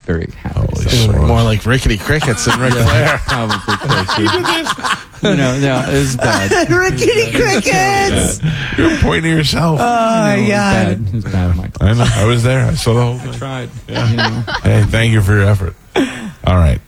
very happy. More like rickety crickets than Ric Flair. Probably closer. No, it was bad. Rickety crickets. You're pointing to yourself. Oh, my God. It was bad, Michael. I know. I was there. I saw the whole thing. Tried. Hey, thank you for your effort. All right.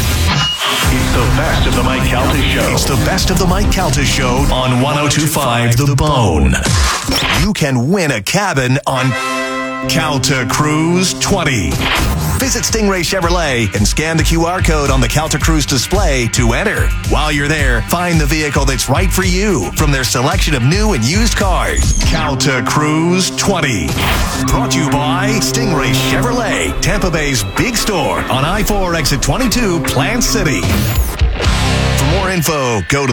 It's the best of the Mike Calta Show. It's the best of the Mike Calta Show on 102.5 The Bone. You can win a cabin on Calta Cruise 20. Visit Stingray Chevrolet and scan the QR code on the Calta Cruise display to enter. While you're there, find the vehicle that's right for you from their selection of new and used cars. Calta Cruise 20. Brought to you by Stingray Chevrolet, Tampa Bay's big store on I-4 exit 22, Plant City. For more info, go to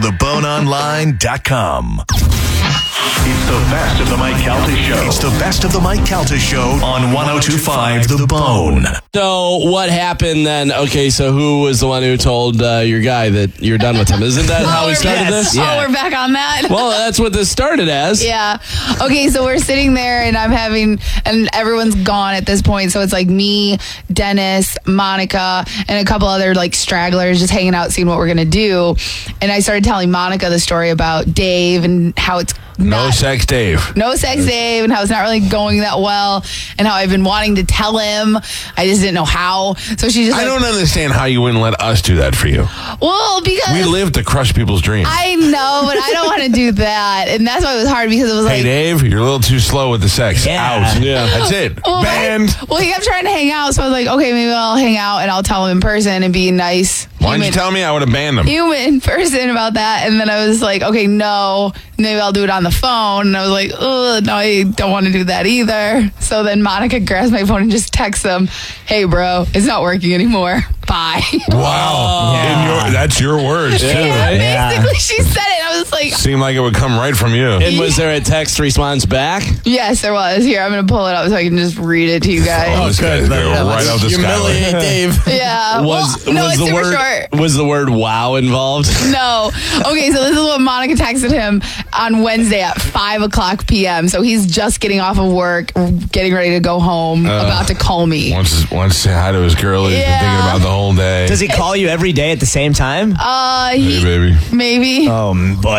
theboneonline.com. It's the best of the Mike Calta Show. It's the best of the Mike Calta Show on 102.5 The Bone. So what happened then? Okay, so who was the one who told your guy that you're done with him? Isn't that how we started this? Oh, we're back on that? Well, that's what this started as. Yeah. Okay, so we're sitting there and and everyone's gone at this point. So it's like me, Dennis, Monica, and a couple other like stragglers just hanging out, seeing what we're going to do. And I started telling Monica the story about Dave and how it's No sex Dave, and how it's not really going that well, and how I've been wanting to tell him. I just didn't know how. So she just I don't understand how you wouldn't let us do that for you. Well, because we live to crush people's dreams. I know, but I don't want to do that. And that's why it was hard, because it was hey, like, Dave, you're a little too slow with the sex. Out. Yeah. That's it. Well, Banned. He kept trying to hang out, so I was like, okay, maybe I'll hang out and I'll tell him in person and be nice. Why didn't you tell me? I would have banned him. Human person about that. And then I was like, okay, no, maybe I'll do it on the phone. And I was like, oh, no, I don't want to do that either. So then Monica grabs my phone and just texts him, hey, bro, it's not working anymore. Bye. Wow. That's your words, too. Basically, she said it. I was like, seemed like it would come right from you. And was there a text response back? yes, there was. Here, I'm going to pull it up so I can just read it to you guys. Oh, this guy's going right out the Humiliate sky. Dave. Yeah. Was it's the super word short. was the word wow involved? No. Okay, so this is what Monica texted him on Wednesday at 5:00 p.m. So he's just getting off of work, getting ready to go home, about to call me. Wants to say hi to his girl he's been thinking about the whole day. Does he call you every day at the same time? Hey, baby. Maybe. Oh, boy.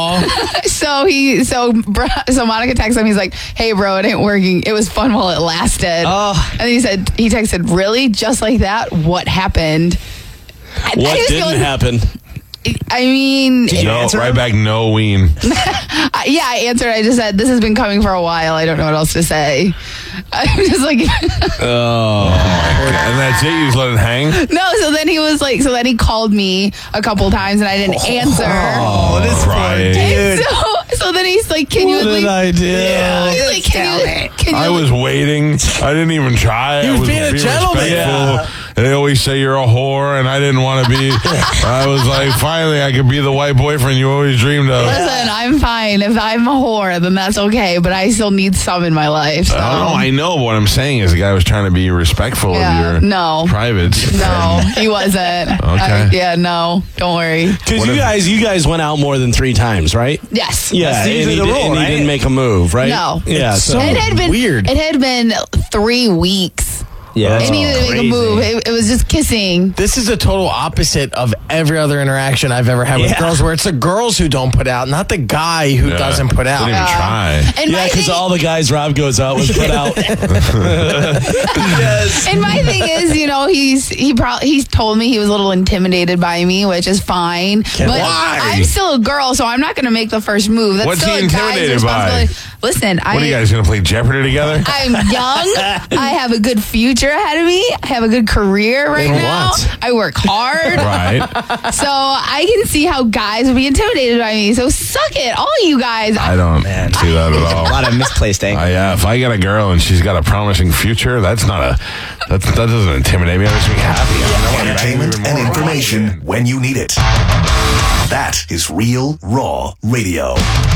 So Monica texted him. He's like, hey, bro, it ain't working. It was fun while it lasted. Oh. And he texted, really? Just like that? What happened? What didn't happen? I mean, Right back, no ween. yeah, I answered. I just said, this has been coming for a while. I don't know what else to say. I'm just like, And that's it? You just let it hang? no. So then he was like, he called me a couple times and I didn't answer. Oh, this right. And so then he's like, can you at least... idea. He's like, can you I was waiting. I didn't even try. He was being a gentleman. Respectful. They always say you're a whore, and I didn't want to be. I was like, finally, I could be the white boyfriend you always dreamed of. Listen, I'm fine. If I'm a whore, then that's okay. But I still need some in my life. So. I know, but what I'm saying is the guy was trying to be respectful of your privates. No, he wasn't. Okay. No, don't worry. Because you guys went out more than 3 times, right? Yes. Yeah, That's usually the rule, right? He didn't make a move, right? No. Yeah, so It had been weird. It had been 3 weeks. Yeah. And he didn't make a move. It was just kissing. This is a total opposite of every other interaction I've ever had with girls, where it's the girls who don't put out, not the guy who doesn't put out. Didn't even try. And yeah, because all the guys Rob goes out with put out. Yes. And my thing is, he's told me he was a little intimidated by me, which is fine. But Why? I'm still a girl, so I'm not going to make the first move. That's What's still he a guy's intimidated by? responsibility. Listen, What are you guys going to play Jeopardy together? I'm young. I have a good future ahead of me. I have a good career right now. I work hard. Right. So I can see how guys would be intimidated by me. So suck it, all you guys. I don't see that at all. A lot of misplaced anger. If I get a girl and she's got a promising future, that doesn't intimidate me. That makes me happy. Entertainment and information when you need it. That is Real Raw Radio.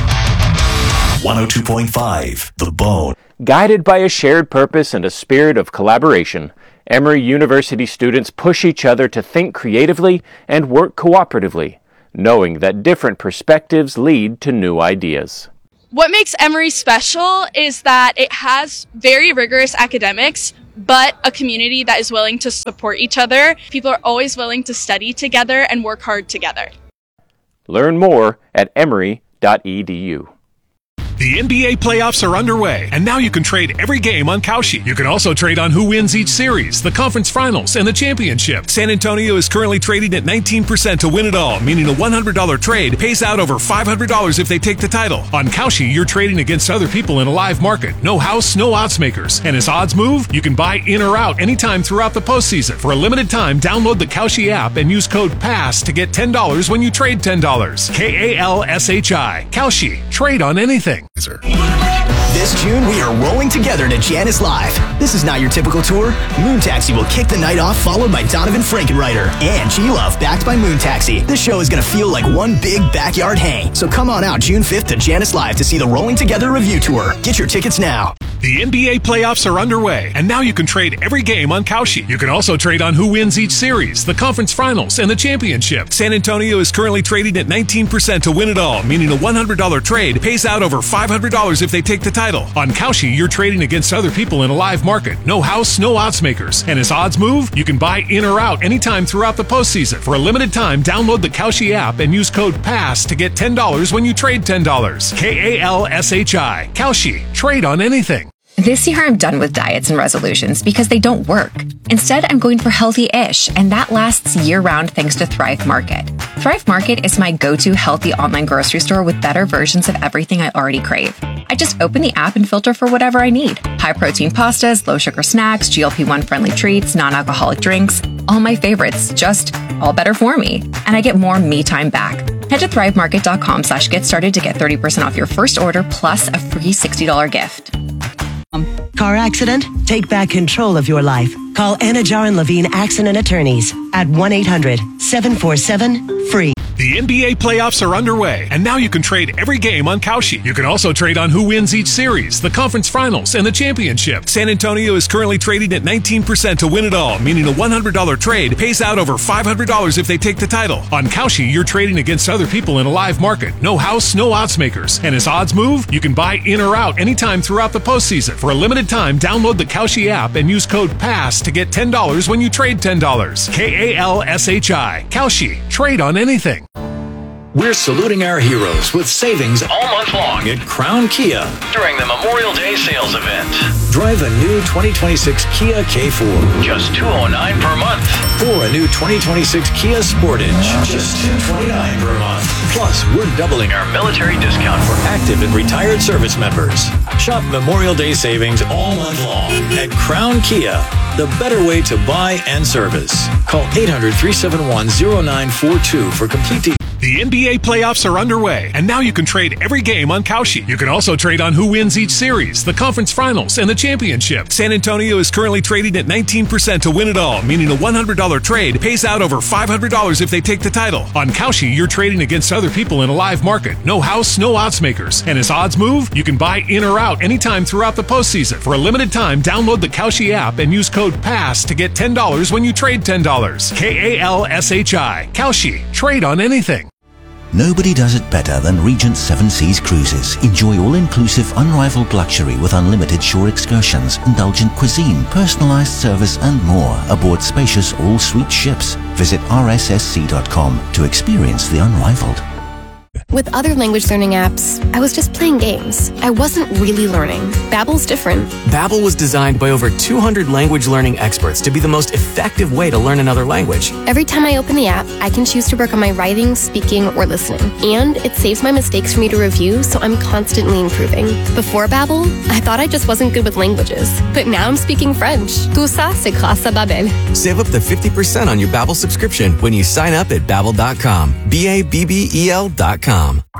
102.5 The Bone. Guided by a shared purpose and a spirit of collaboration, Emory University students push each other to think creatively and work cooperatively, knowing that different perspectives lead to new ideas. What makes Emory special is that it has very rigorous academics, but a community that is willing to support each other. People are always willing to study together and work hard together. Learn more at emory.edu. The NBA playoffs are underway, and now you can trade every game on Kalshi. You can also trade on who wins each series, the conference finals, and the championship. San Antonio is currently trading at 19% to win it all, meaning a $100 trade pays out over $500 if they take the title. On Kalshi, you're trading against other people in a live market. No house, no odds makers. And as odds move, you can buy in or out anytime throughout the postseason. For a limited time, download the Kalshi app and use code PASS to get $10 when you trade $10. KALSHI. Kalshi. Trade on anything. This June, we are rolling together to Janice Live. This is not your typical tour. Moon Taxi will kick the night off, followed by Donovan Frankenreiter and G-Love, backed by Moon Taxi. This show is going to feel like one big backyard hang. So come on out June 5th to Janice Live to see the Rolling Together Review Tour. Get your tickets now. The NBA playoffs are underway, and now you can trade every game on Kalshi. You can also trade on who wins each series, the conference finals, and the championship. San Antonio is currently trading at 19% to win it all, meaning a $100 trade pays out over $500 if they take the title. On Kalshi, you're trading against other people in a live market. No house, no odds makers. And as odds move, you can buy in or out anytime throughout the postseason. For a limited time, download the Kalshi app and use code PASS to get $10 when you trade $10. KALSHI. Kalshi. Trade on anything. This year, I'm done with diets and resolutions because they don't work. Instead, I'm going for healthy-ish, and that lasts year-round thanks to Thrive Market. Thrive Market is my go-to healthy online grocery store with better versions of everything I already crave. I just open the app and filter for whatever I need. High-protein pastas, low-sugar snacks, GLP-1-friendly treats, non-alcoholic drinks, all my favorites, just all better for me. And I get more me time back. Head to thrivemarket.com/get started to get 30% off your first order plus a free $60 gift. Car accident? Take back control of your life. Call Anajar and Levine Accident Attorneys at 1-800-747-FREE. The NBA playoffs are underway, and now you can trade every game on Kalshi. You can also trade on who wins each series, the conference finals, and the championship. San Antonio is currently trading at 19% to win it all, meaning a $100 trade pays out over $500 if they take the title. On Kalshi, you're trading against other people in a live market. No house, no odds makers. And as odds move, you can buy in or out anytime throughout the postseason. For a limited time, download the Kalshi app and use code PASS to get $10 when you trade $10. KALSHI. Kalshi. Trade on anything. We're saluting our heroes with savings all month long at Crown Kia during the Memorial Day sales event. Drive a new 2026 Kia K4, just $209 per month. Or a new 2026 Kia Sportage, just $229 per month. Plus, we're doubling our military discount for active and retired service members. Shop Memorial Day savings all month long at Crown Kia, the better way to buy and service. Call 800-371-0942 for complete details. The NBA playoffs are underway, and now you can trade every game on Kalshi. You can also trade on who wins each series, the conference finals, and the championship. San Antonio is currently trading at 19% to win it all, meaning a $100 trade pays out over $500 if they take the title. On Kalshi, you're trading against other people in a live market. No house, no odds makers. And as odds move, you can buy in or out anytime throughout the postseason. For a limited time, download the Kalshi app and use code PASS to get $10 when you trade $10. KALSHI. Kalshi. Trade on anything. Nobody does it better than Regent Seven Seas Cruises. Enjoy all-inclusive, unrivaled luxury with unlimited shore excursions, indulgent cuisine, personalized service, and more aboard spacious all-suite ships. Visit rssc.com to experience the unrivaled. With other language learning apps, I was just playing games. I wasn't really learning. Babbel's different. Babbel was designed by over 200 language learning experts to be the most effective way to learn another language. Every time I open the app, I can choose to work on my writing, speaking, or listening. And it saves my mistakes for me to review, so I'm constantly improving. Before Babbel, I thought I just wasn't good with languages. But now I'm speaking French. Tout ça, c'est grâce à Babbel. Save up to 50% on your Babbel subscription when you sign up at Babbel.com. Babbel.com.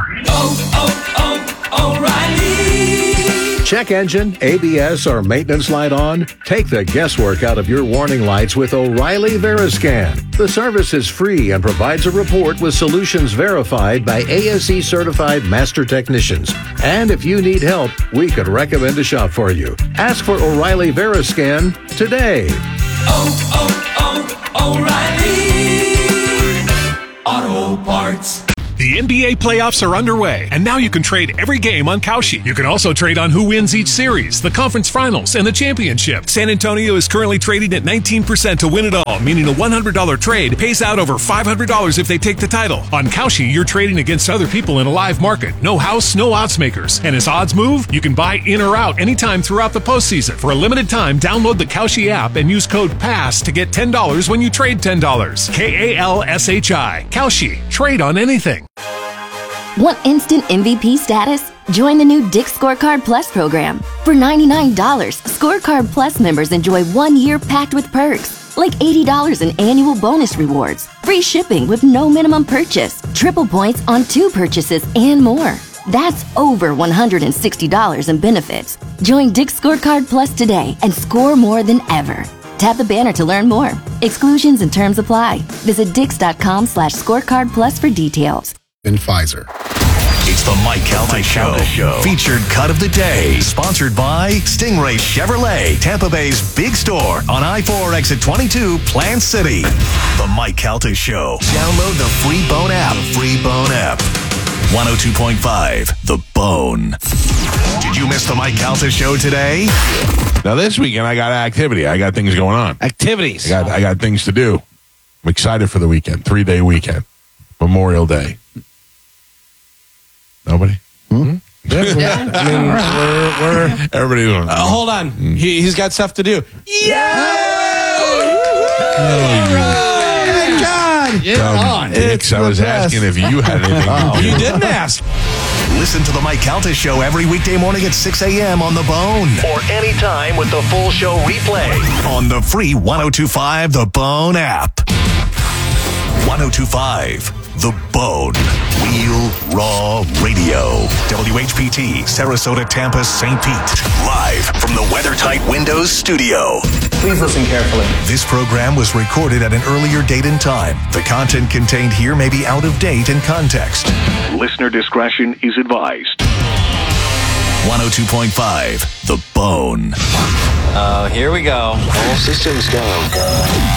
O'Reilly. Check engine, ABS, or maintenance light on? Take the guesswork out of your warning lights with O'Reilly Veriscan. The service is free and provides a report with solutions verified by ASE certified master technicians. And if you need help, we could recommend a shop for you. Ask for O'Reilly Veriscan today. O'Reilly Auto Parts. The NBA playoffs are underway, and now you can trade every game on Kalshi. You can also trade on who wins each series, the conference finals, and the championship. San Antonio is currently trading at 19% to win it all, meaning a $100 trade pays out over $500 if they take the title. On Kalshi, you're trading against other people in a live market. No house, no odds makers. And as odds move, you can buy in or out anytime throughout the postseason. For a limited time, download the Kalshi app and use code PASS to get $10 when you trade $10. KALSHI. Kalshi. Trade on anything. Want instant MVP status? Join the new Dick's Scorecard Plus program. For $99, Scorecard Plus members enjoy 1 year packed with perks, like $80 in annual bonus rewards, free shipping with no minimum purchase, triple points on 2 purchases, and more. That's over $160 in benefits. Join Dick's Scorecard Plus today and score more than ever. Tap the banner to learn more. Exclusions and terms apply. Visit Dix.com/scorecard plus for details. And Pfizer. It's the Mike Calta Show. Featured cut of the day. Sponsored by Stingray Chevrolet, Tampa Bay's big store on I-4 exit 22, Plant City. The Mike Calta Show. Download the free Bone app. 102.5 The Bone. Did you miss the Mike Calta Show today? Now this weekend I got activity. I got things going on. Activities. I got things to do. I'm excited for the weekend. 3-day weekend. Memorial Day. Nobody? Yeah. I mean, we're everybody's on. hold on. He's got stuff to do. Dix, I was asking if you had anything to do. You didn't ask. Listen to the Mike Calta Show every weekday morning at 6 a.m. on The Bone. Or anytime with the full show replay on the free 102.5 The Bone app. 102.5 The Bone. Real Raw Radio. WHPT, Sarasota, Tampa, St. Pete. Live from the WeatherTight Windows studio. Please listen carefully. This program was recorded at an earlier date and time. The content contained here may be out of date in context. Listener discretion is advised. 102.5 The Bone. Here we go. All systems go.